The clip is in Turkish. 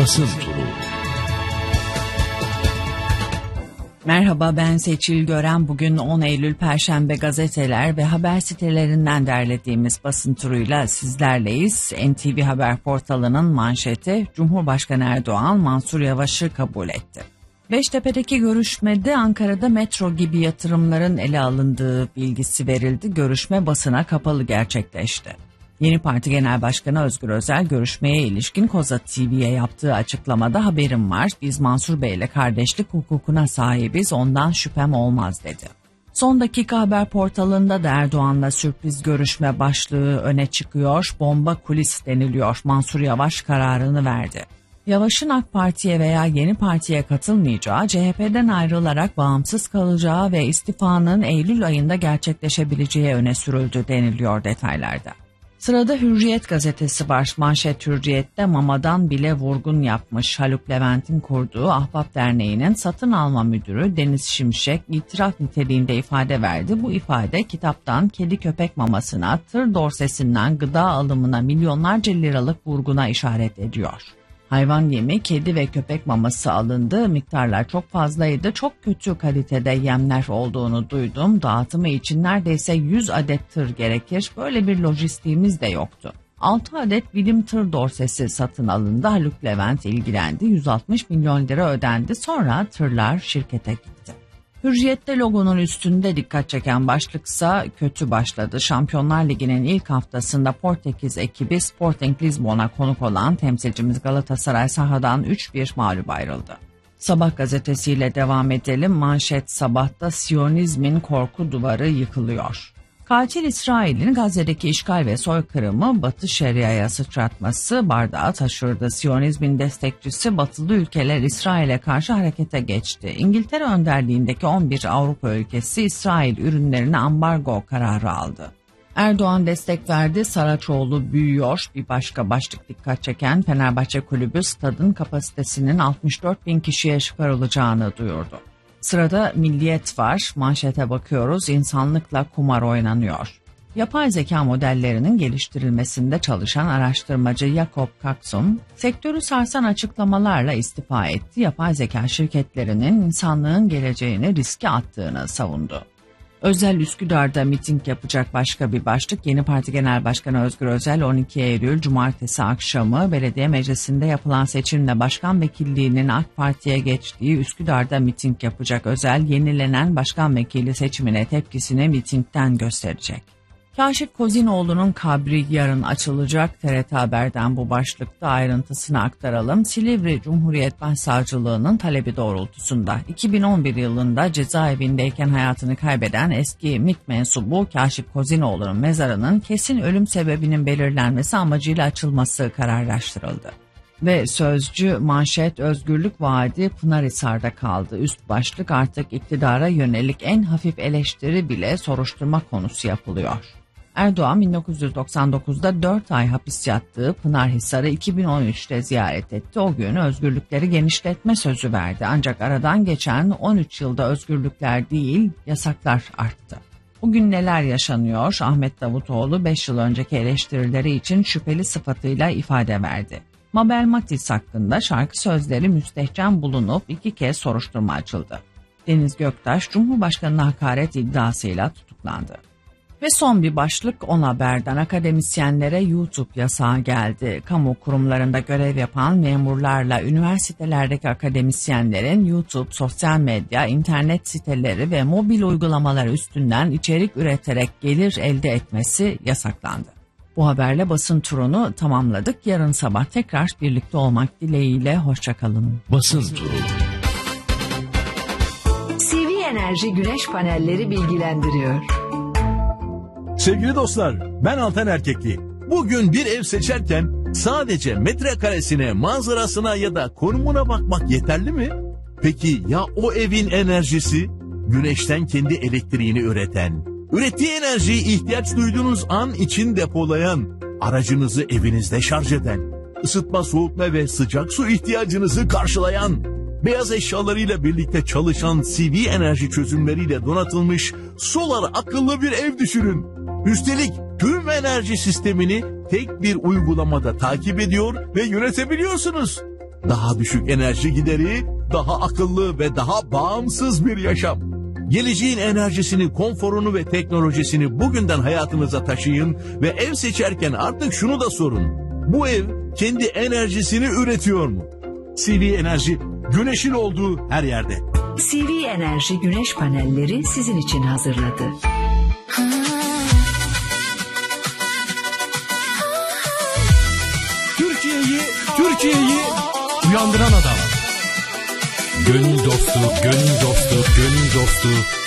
Basın Turu. Merhaba, ben Seçil Gören. Bugün 10 Eylül Perşembe, gazeteler ve haber sitelerinden derlediğimiz basın turuyla sizlerleyiz. NTV Haber portalının manşeti: Cumhurbaşkanı Erdoğan Mansur Yavaş'ı kabul etti. Beştepe'deki görüşmede Ankara'da metro gibi yatırımların ele alındığı bilgisi verildi. Görüşme basına kapalı gerçekleşti. Yeni Parti Genel Başkanı Özgür Özel görüşmeye ilişkin Koza TV'ye yaptığı açıklamada "Haberim var, biz Mansur Bey'le kardeşlik hukukuna sahibiz, ondan şüphem olmaz" dedi. Son dakika haber portalında da Erdoğan'la sürpriz görüşme başlığı öne çıkıyor. Bomba kulis deniliyor. Mansur Yavaş kararını verdi. Yavaş'ın AK Parti'ye veya Yeni Parti'ye katılmayacağı, CHP'den ayrılarak bağımsız kalacağı ve istifanın Eylül ayında gerçekleşebileceği öne sürüldü deniliyor detaylarda. Sırada Hürriyet gazetesi var. Manşet Hürriyet'te mamadan bile vurgun yapmış. Haluk Levent'in kurduğu Ahbap Derneği'nin satın alma müdürü Deniz Şimşek itiraf niteliğinde ifade verdi. Bu ifade kitaptan kedi köpek mamasına, tır dorsesinden gıda alımına milyonlarca liralık vurguna işaret ediyor. Hayvan yemi, kedi ve köpek maması alındı. Miktarlar çok fazlaydı. Çok kötü kalitede yemler olduğunu duydum. Dağıtımı için neredeyse 100 adet tır gerekir. Böyle bir lojistiğimiz de yoktu. 6 adet bilim tır dorsesi satın alındı. Haluk Levent ilgilendi. 160 milyon lira ödendi. Sonra tırlar şirkete gitti. Hürriyet'te logonun üstünde dikkat çeken başlıksa kötü başladı. Şampiyonlar Ligi'nin ilk haftasında Portekiz ekibi Sporting Lisbon'a konuk olan temsilcimiz Galatasaray sahadan 3-1 mağlup ayrıldı. Sabah gazetesiyle devam edelim. Manşet Sabah'ta Siyonizmin korku duvarı yıkılıyor. Katil İsrail'in Gazze'deki işgal ve soykırımı Batı Şeria'ya sıçratması bardağı taşırdı. Siyonizmin destekçisi batılı ülkeler İsrail'e karşı harekete geçti. İngiltere önderliğindeki 11 Avrupa ülkesi İsrail ürünlerine ambargo kararı aldı. Erdoğan destek verdi. Saraçoğlu büyüyor. Bir başka başlık dikkat çeken, Fenerbahçe Kulübü stadın kapasitesinin 64 bin kişiye çıkarılacağını duyurdu. Sırada Milliyet var. Manşete bakıyoruz. İnsanlıkla kumar oynanıyor. Yapay zeka modellerinin geliştirilmesinde çalışan araştırmacı Jakob Kaksum, sektörü sarsan açıklamalarla istifa etti. Yapay zeka şirketlerinin insanlığın geleceğini riske attığını savundu. Özel Üsküdar'da miting yapacak başka bir başlık. Yeni Parti Genel Başkanı Özgür Özel 12 Eylül Cumartesi akşamı belediye meclisinde yapılan seçimle başkan vekilliğinin AK Parti'ye geçtiği Üsküdar'da miting yapacak. Özel yenilenen başkan vekili seçimine tepkisini mitingden gösterecek. Kaşif Kozinoğlu'nun kabri yarın açılacak. TRT Haber'den bu başlıkta ayrıntısını aktaralım. Silivri Cumhuriyet Başsavcılığı'nın talebi doğrultusunda 2011 yılında cezaevindeyken hayatını kaybeden eski MİT mensubu Kaşif Kozinoğlu'nun mezarının kesin ölüm sebebinin belirlenmesi amacıyla açılması kararlaştırıldı. Ve Sözcü manşet özgürlük vaadi Pınarhisar'da kaldı. Üst başlık artık iktidara yönelik en hafif eleştiri bile soruşturma konusu yapılıyor. Erdoğan 1999'da 4 ay hapis yattığı Pınarhisar'ı 2013'te ziyaret etti. O gün özgürlükleri genişletme sözü verdi. Ancak aradan geçen 13 yılda özgürlükler değil, yasaklar arttı. Bugün neler yaşanıyor? Ahmet Davutoğlu 5 yıl önceki eleştirileri için şüpheli sıfatıyla ifade verdi. Mabel Matiz hakkında şarkı sözleri müstehcen bulunup 2 kez soruşturma açıldı. Deniz Göktaş Cumhurbaşkanı'na hakaret iddiasıyla tutuklandı. Ve son bir başlık On Haber'den, akademisyenlere YouTube yasağı geldi. Kamu kurumlarında görev yapan memurlarla üniversitelerdeki akademisyenlerin YouTube, sosyal medya, internet siteleri ve mobil uygulamalar üstünden içerik üreterek gelir elde etmesi yasaklandı. Bu haberle basın turunu tamamladık. Yarın sabah tekrar birlikte olmak dileğiyle. Hoşçakalın. Basın turu. CV Enerji Güneş Panelleri bilgilendiriyor. Sevgili dostlar, ben Altan Erkekli. Bugün bir ev seçerken sadece metrekaresine, manzarasına ya da konumuna bakmak yeterli mi? Peki ya o evin enerjisi? Güneşten kendi elektriğini üreten, ürettiği enerjiyi ihtiyaç duyduğunuz an için depolayan, aracınızı evinizde şarj eden, ısıtma, soğutma ve sıcak su ihtiyacınızı karşılayan, beyaz eşyalarıyla birlikte çalışan CV enerji çözümleriyle donatılmış solar akıllı bir ev düşünün. Üstelik tüm enerji sistemini tek bir uygulamada takip ediyor ve yönetebiliyorsunuz. Daha düşük enerji gideri, daha akıllı ve daha bağımsız bir yaşam. Geleceğin enerjisini, konforunu ve teknolojisini bugünden hayatınıza taşıyın ve ev seçerken artık şunu da sorun. Bu ev kendi enerjisini üretiyor mu? CV Enerji, güneşin olduğu her yerde. CV Enerji güneş panelleri sizin için hazırladı. Türkiye'yi uyandıran adam. Gönül dostu, gönül dostu, gönül dostu.